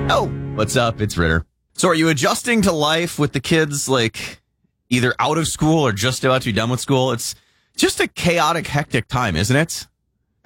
Oh, what's up? It's Ritter. So are you adjusting to life with the kids, like either out of school or just about to be done with school? It's just a chaotic, hectic time, isn't it?